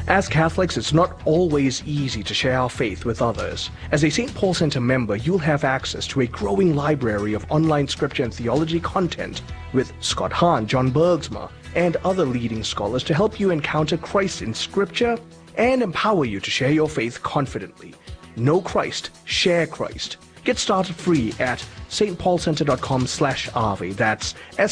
As Catholics, it's not always easy to share our faith with others. As a St. Paul Center member, you'll have access to a growing library of online scripture and theology content with Scott Hahn, John Bergsma, and other leading scholars to help you encounter Christ in scripture and empower you to share your faith confidently. Know Christ, share Christ. Get started free at stpaulcenter.com/ave. That's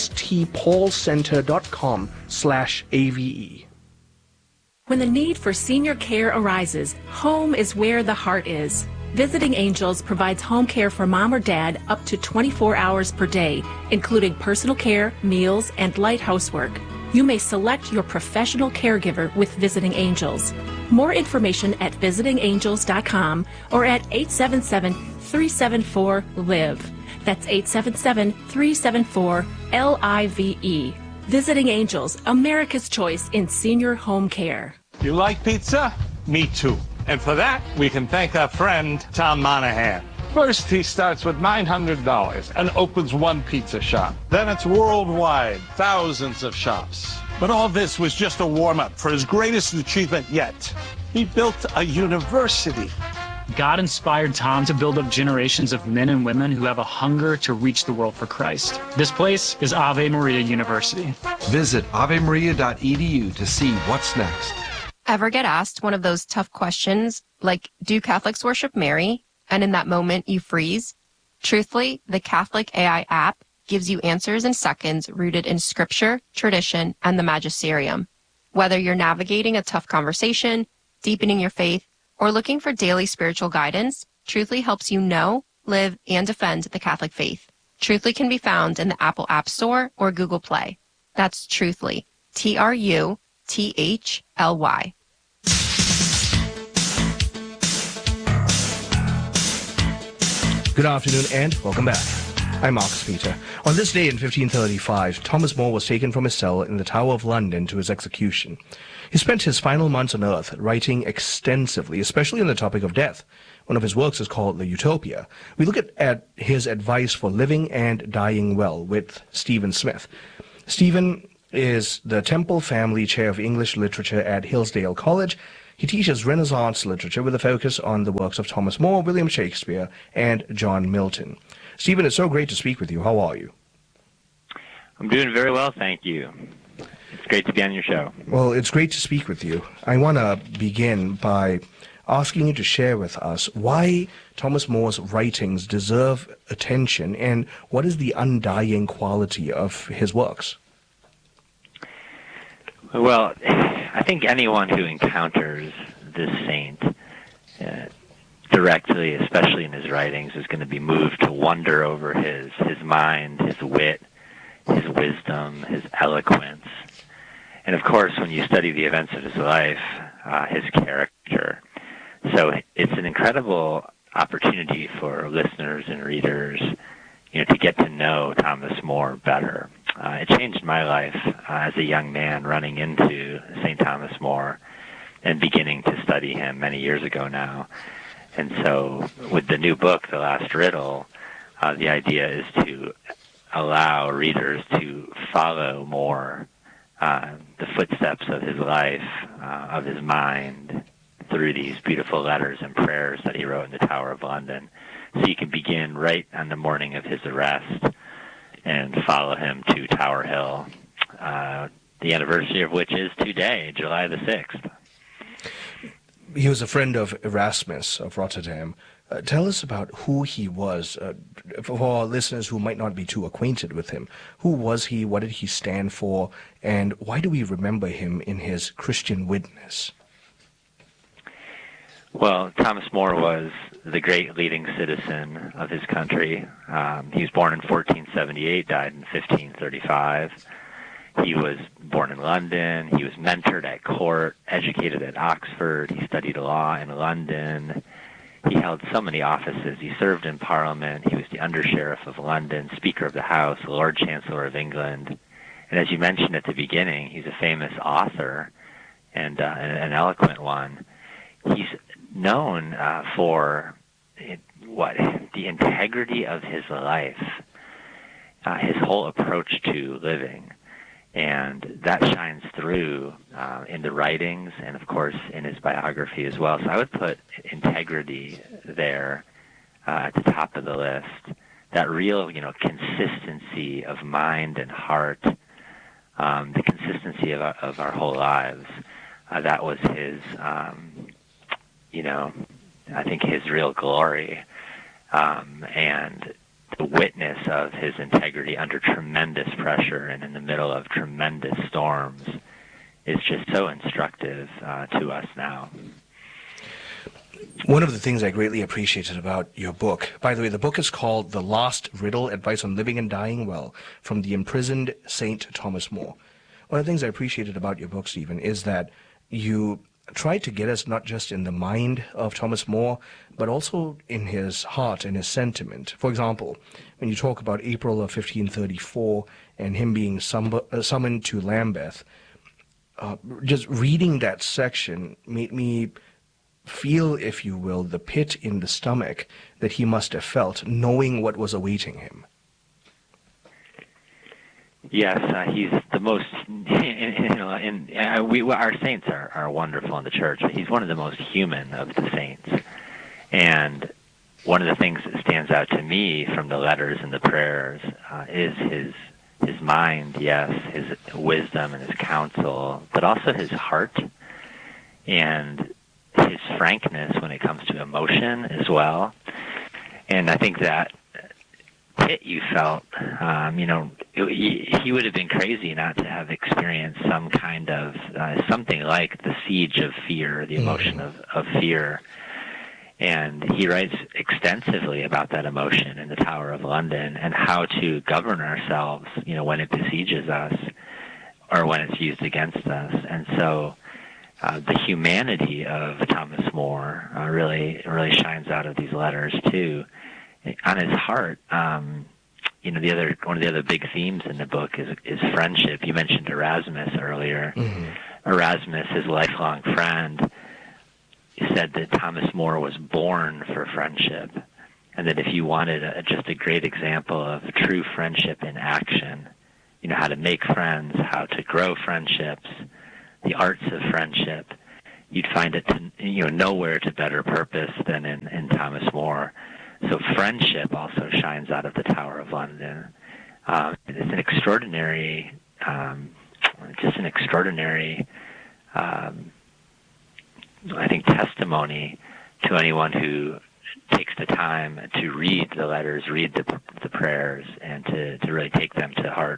stpaulcenter.com/ave. When the need for senior care arises, home is where the heart is. Visiting Angels provides home care for mom or dad up to 24 hours per day, including personal care, meals, and light housework. You may select your professional caregiver with Visiting Angels. More information at visitingangels.com or at 877-374-LIVE. That's 877-374-LIVE. Visiting Angels, America's choice in senior home care. You like pizza? Me too. And for that, we can thank our friend, Tom Monahan. First, he starts with $900 and opens one pizza shop. Then it's worldwide, thousands of shops. But all this was just a warm-up for his greatest achievement yet. He built a university. God inspired Tom to build up generations of men and women who have a hunger to reach the world for Christ. This place is Ave Maria University. Visit avemaria.edu to see what's next. Ever get asked one of those tough questions like, do Catholics worship Mary? And in that moment you freeze? Truthfully, the Catholic AI app gives you answers in seconds rooted in scripture, tradition, and the magisterium. Whether you're navigating a tough conversation, deepening your faith, or looking for daily spiritual guidance, Truthfully helps you know, live, and defend the Catholic faith. Truthfully can be found in the Apple App Store or Google Play. That's Truthfully, Truthly. Good afternoon and welcome back. I'm Marcus Peter. On this day in 1535, Thomas More was taken from his cell in the Tower of London to his execution. He spent his final months on earth writing extensively, especially on the topic of death. One of his works is called The Utopia. We look at his advice for living and dying well with Stephen Smith. Stephen is the Temple Family Chair of English Literature at Hillsdale College. He teaches Renaissance literature with a focus on the works of Thomas More, William Shakespeare, and John Milton. Stephen, it's so great to speak with you. How are you? I'm doing very well, thank you. It's great to be on your show. Well, it's great to speak with you. I want to begin by asking you to share with us why Thomas More's writings deserve attention and what is the undying quality of his works. Well, I think anyone who encounters this saint directly, especially in his writings, is going to be moved to wonder over his mind, his wit, his wisdom, his eloquence. And of course, when you study the events of his life, his character. So it's an incredible opportunity for listeners and readers, to get to know Thomas More better. It changed my life as a young man running into St. Thomas More and beginning to study him many years ago now. And so with the new book, The Last Riddle, the idea is to allow readers to follow More the footsteps of his life, of his mind, through these beautiful letters and prayers that he wrote in the Tower of London. So you can begin right on the morning of his arrest and follow him to Tower Hill, the anniversary of which is today, July the 6th. He was a friend of Erasmus of Rotterdam. Tell us about who he was, for our listeners who might not be too acquainted with him. Who was he, what did he stand for, and why do we remember him in his Christian witness? Well, Thomas More was the great leading citizen of his country. He was born in 1478, died in 1535. He was born in London. He was mentored at court, educated at Oxford. He studied law in London. He held so many offices. He served in Parliament. He was the Under-Sheriff of London, Speaker of the House, Lord Chancellor of England. And as you mentioned at the beginning, he's a famous author and an eloquent one. He's known for the integrity of his life, his whole approach to living. And that shines through in the writings and, of course, in his biography as well. So I would put integrity there at the top of the list. That real, consistency of mind and heart, the consistency of our whole lives. That was his, I think his real glory. And the witness of his integrity under tremendous pressure and in the middle of tremendous storms is just so instructive to us now. One of the things I greatly appreciated about your book, by the way, the book is called The Last Riddle, Advice on Living and Dying Well, from the Imprisoned St. Thomas More. One of the things I appreciated about your book, Stephen, is that you tried to get us not just in the mind of Thomas More, but also in his heart and his sentiment. For example, when you talk about April of 1534 and him being summoned to Lambeth, just reading that section made me feel, if you will, the pit in the stomach that he must have felt, knowing what was awaiting him. Yes, he's the most, our saints are wonderful in the church, but he's one of the most human of the saints. And one of the things that stands out to me from the letters and the prayers is his mind, yes, his wisdom and his counsel, but also his heart and his frankness when it comes to emotion as well. And I think that pit you felt, he would have been crazy not to have experienced some kind of, something like the siege of fear, the emotion of fear. And he writes extensively about that emotion in the Tower of London and how to govern ourselves, when it besieges us or when it's used against us. And so the humanity of Thomas More really shines out of these letters too. On his heart, one of the other big themes in the book is friendship. You mentioned Erasmus earlier. Mm-hmm. Erasmus, his lifelong friend, said that Thomas More was born for friendship, and that if you wanted just a great example of true friendship in action, how to make friends, how to grow friendships, the arts of friendship, you'd find it nowhere to better purpose than in Thomas More. So friendship also shines out of the Tower of London. It's an extraordinary, I think, testimony to anyone who takes the time to read the letters, read the prayers, and to really take them to heart.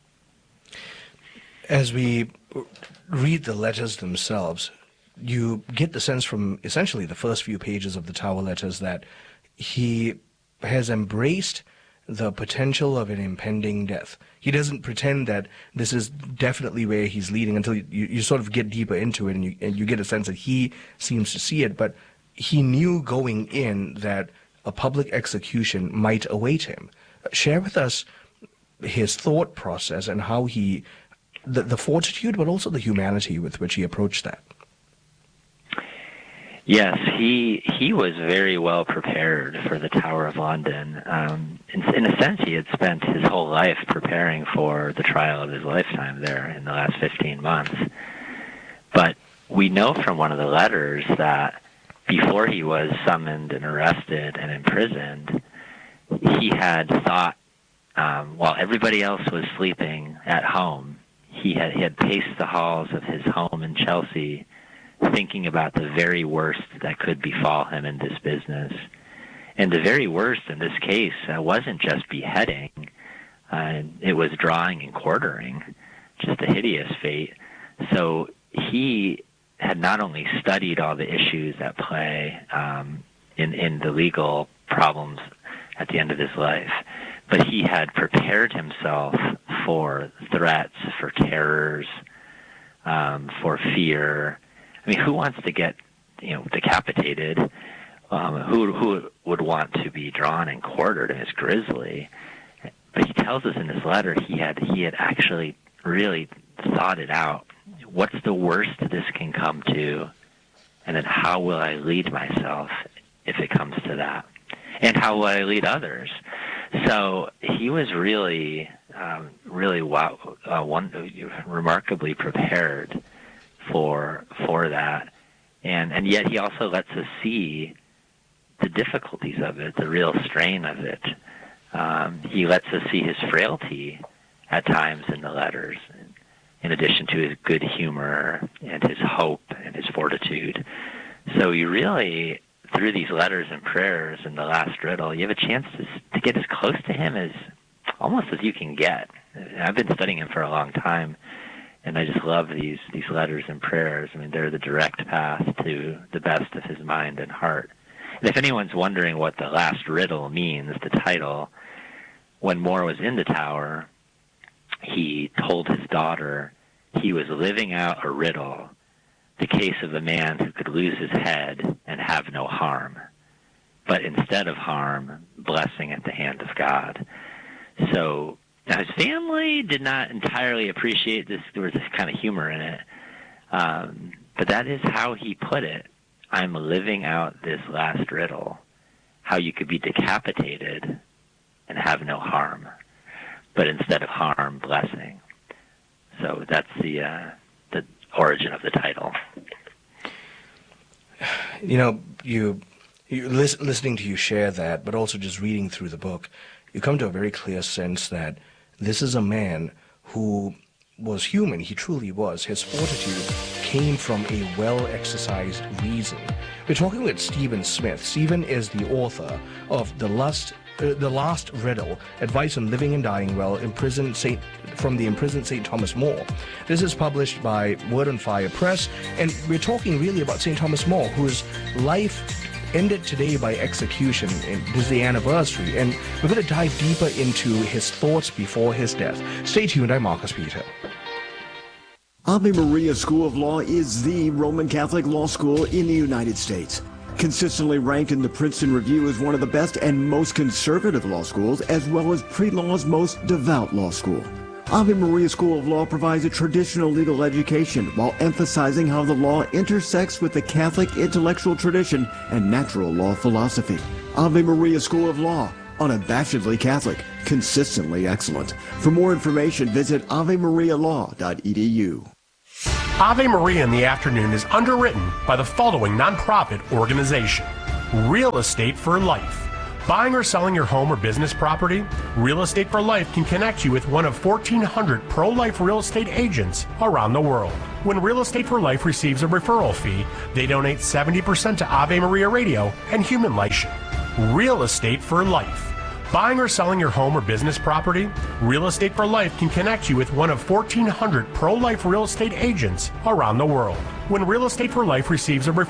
As we read the letters themselves, you get the sense from essentially the first few pages of the Tower letters that he has embraced the potential of an impending death. He doesn't pretend that this is definitely where he's leading until you sort of get deeper into it, and you get a sense that he seems to see it. But he knew going in that a public execution might await him. Share with us his thought process and how the fortitude, but also the humanity with which he approached that. Yes, he was very well prepared for the Tower of London. In a sense, he had spent his whole life preparing for the trial of his lifetime there in the last 15 months. But we know from one of the letters that before he was summoned and arrested and imprisoned, he had thought, while everybody else was sleeping at home, he had paced the halls of his home in Chelsea, thinking about the very worst that could befall him in this business. And the very worst in this case wasn't just beheading. It was drawing and quartering, just a hideous fate. So he had not only studied all the issues at play in the legal problems at the end of his life, but he had prepared himself for threats, for terrors, for fear. I mean, who wants to get, decapitated? Who would want to be drawn and quartered? And it's grisly. But he tells us in his letter he had actually really thought it out. What's the worst this can come to? And then how will I lead myself if it comes to that? And how will I lead others? So he was really remarkably prepared for that, and yet he also lets us see the difficulties of it, the real strain of it. He lets us see his frailty at times in the letters, in addition to his good humor and his hope and his fortitude. So you really, through these letters and prayers in the last riddle, you have a chance to get as close to him as almost as you can get. I've been studying him for a long time, and I just love these letters and prayers. I mean, they're the direct path to the best of his mind and heart. And if anyone's wondering what the last riddle means, the title, when More was in the tower, he told his daughter he was living out a riddle, the case of a man who could lose his head and have no harm, but instead of harm, blessing at the hand of God. So now his family did not entirely appreciate this. There was this kind of humor in it, but that is how he put it. I'm living out this last riddle, how you could be decapitated and have no harm, but instead of harm, blessing. So that's the origin of the title. You know, you listening to you share that, but also just reading through the book, you come to a very clear sense that this is a man who was human. He truly was. His fortitude came from a well-exercised reason. We're talking with Stephen Smith. Stephen is the author of The Last Riddle, Advice on Living and Dying Well, from the imprisoned St. Thomas More. This is published by Word on Fire Press, and we're talking really about St. Thomas More, whose life ended today by execution. This is the anniversary, and we're going to dive deeper into his thoughts before his death. Stay tuned. I'm Marcus Peter. Ave Maria School of Law is the Roman Catholic law school in the United States. Consistently ranked in the Princeton Review as one of the best and most conservative law schools, as well as pre-law's most devout law school. Ave Maria School of Law provides a traditional legal education while emphasizing how the law intersects with the Catholic intellectual tradition and natural law philosophy. Ave Maria School of Law, unabashedly Catholic, consistently excellent. For more information, visit avemarialaw.edu. Ave Maria in the Afternoon is underwritten by the following nonprofit organization: Real Estate for Life. Buying or selling your home or business property? Real Estate for Life can connect you with one of 1,400 pro-life real estate agents around the world. When Real Estate for Life receives a referral fee, they donate 70% to Ave Maria Radio and Human Life. Real Estate for Life. Buying or selling your home or business property? Real Estate for Life can connect you with one of 1,400 pro-life real estate agents around the world. When Real Estate for Life receives a referral